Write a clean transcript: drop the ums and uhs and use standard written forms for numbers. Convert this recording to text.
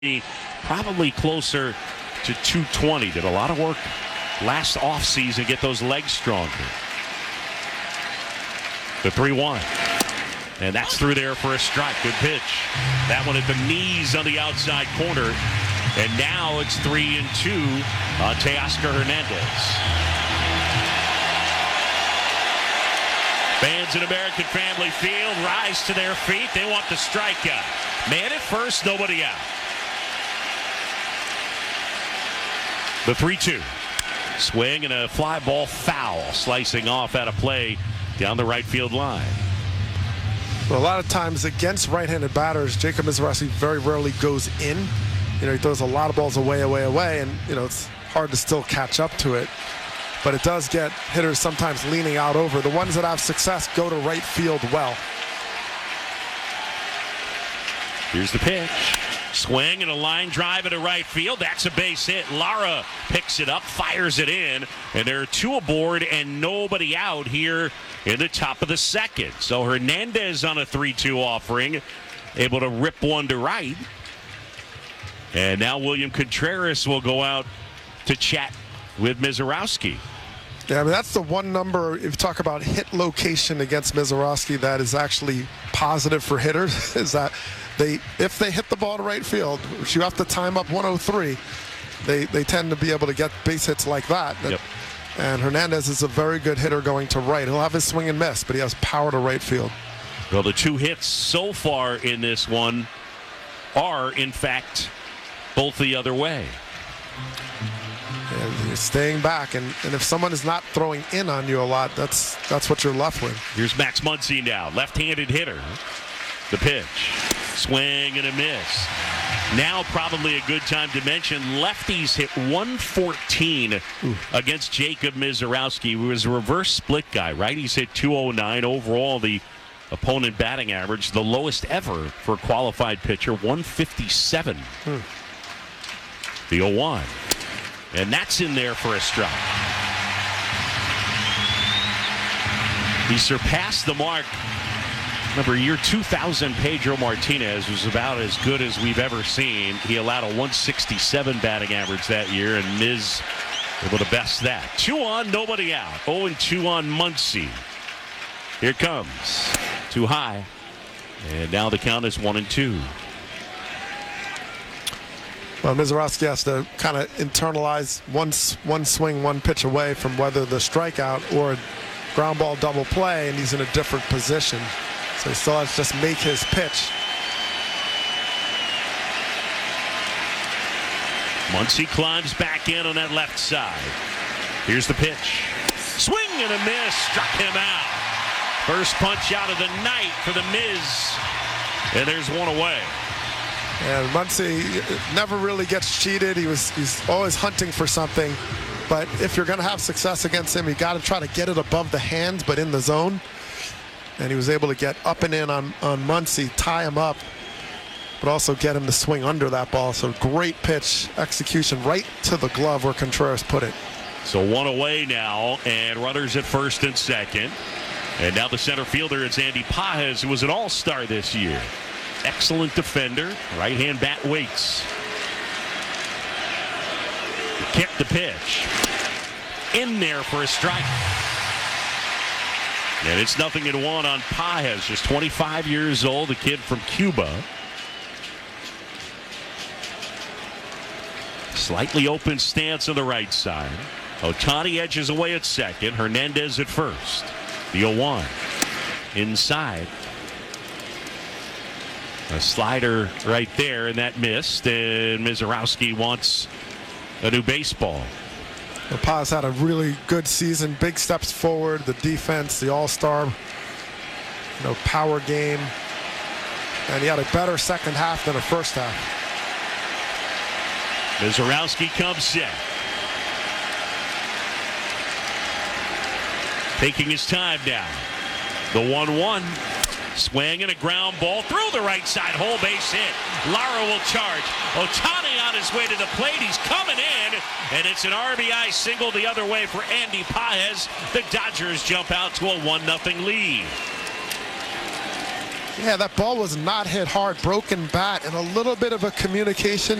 Probably closer to 220. Did a lot of work last offseason, get those legs stronger. The 3-1. And that's through there for a strike. Good pitch. That one at the knees on the outside corner. And now it's 3-2 on Teoscar Hernandez. Fans in American Family Field rise to their feet. They want the strikeout. Man at first, nobody out. The 3-2. Swing and a fly ball foul, slicing off out of play down the right field line. Well, a lot of times against right-handed batters, Jacob Misiorowski very rarely goes in. You know, he throws a lot of balls away, and, you know, it's hard to still catch up to it. But it does get hitters sometimes leaning out over. The ones that have success go to right field well. Here's the pitch. Swing and a line drive into right field. That's a base hit. Lara picks it up, fires it in, and there are two aboard and nobody out here in the top of the second. So Hernandez on a 3-2 offering, able to rip one to right. And now William Contreras will go out to chat with Misiorowski. Yeah, I mean, that's the one number, if you talk about hit location against Misiorowski, that is actually positive for hitters, is that if they hit the ball to right field, which you have to time up 103, they tend to be able to get base hits like that. Yep. And Hernandez is a very good hitter going to right. He'll have his swing and miss, but he has power to right field. Well, the two hits so far in this one are, in fact, both the other way. And you're staying back, and if someone is not throwing in on you a lot, that's what you're left with. Here's Max Muncy now, left-handed hitter. The pitch. Swing and a miss. Now probably a good time to mention lefties hit 114 against Jacob Misiorowski, who is a reverse split guy. Righties hit 209. Overall, the opponent batting average, the lowest ever for a qualified pitcher, 157. The 0-1. And that's in there for a strike. He surpassed the mark. Remember, year 2000, Pedro Martinez was about as good as we've ever seen. He allowed a 167 batting average that year, and Miz able to best that. 2 on, nobody out. 0-2 on Muncy. Here comes. Too high. And now the count is 1-2. Well, Misiorowski has to kind of internalize one swing, one pitch away from whether the strikeout or ground ball double play, and he's in a different position. So he still has to just make his pitch. Muncy climbs back in on that left side. Here's the pitch. Swing and a miss. Struck him out. First punch out of the night for the Miz. And there's one away. And Muncy never really gets cheated. He's always hunting for something. But if you're going to have success against him, you got to try to get it above the hands, but in the zone. And he was able to get up and in on Muncy, tie him up, but also get him to swing under that ball. So great pitch execution right to the glove where Contreras put it. So one away now, and runners at first and second. And now the center fielder is Andy Pages, who was an all-star this year. Excellent defender. Right-hand bat waits. Kick the pitch. In there for a strike. And it's 0-1 on Pages, just 25 years old, a kid from Cuba. Slightly open stance on the right side. Ohtani edges away at second. Hernandez at first. The 0-1. Inside. A slider right there, and that missed. And Misiorowski wants a new baseball. Paz had a really good season, big steps forward, the defense, the all-star, power game, and he had a better second half than a first half. Misiorowski comes set. Taking his time now. The 1-1. Swing and a ground ball through the right side, whole base hit. Lara will charge. Ohtani on his way to the plate. He's coming in, and it's an RBI single the other way for Andy Pages. The Dodgers jump out to a 1-0 lead. Yeah, that ball was not hit hard, broken bat, and a little bit of a communication